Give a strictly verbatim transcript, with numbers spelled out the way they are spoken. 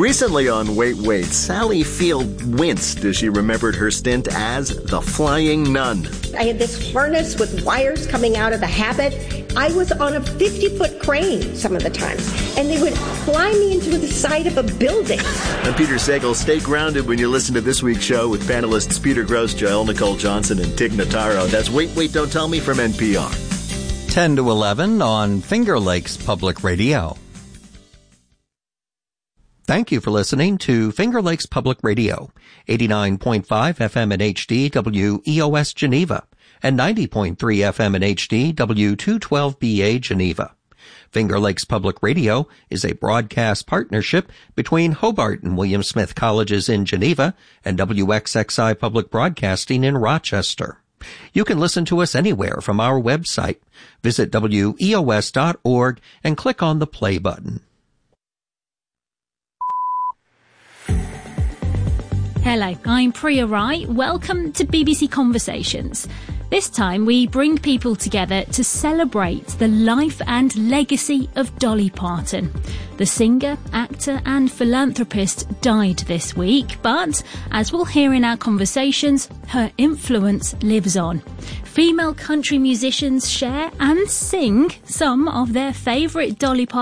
Recently on Wait Wait, Sally Field winced as she remembered her stint as the Flying Nun. I had this harness with wires coming out of the habit. I was on a fifty-foot crane some of the times, and they would fly me into the side of a building. I'm Peter Sagal. Stay grounded when you listen to this week's show with panelists Peter Grosz, Joel Nicole Johnson, and Tig Notaro. That's Wait Wait, Don't Tell Me from N P R. ten to eleven on Finger Lakes Public Radio. Thank you for listening to Finger Lakes Public Radio, eighty-nine point five F M in H D, W E O S Geneva, and ninety point three F M in H D, W two twelve B A Geneva. Finger Lakes Public Radio is a broadcast partnership between Hobart and William Smith Colleges in Geneva and W X X I Public Broadcasting in Rochester. You can listen to us anywhere from our website. Visit W E O S dot org and click on the play button. Hello, I'm Priya Rai. Welcome to B B C Conversations. This time we bring people together to celebrate the life and legacy of Dolly Parton. The singer, actor and philanthropist died this week, but as we'll hear in our conversations, her influence lives on. Female country musicians share and sing some of their favourite Dolly Parton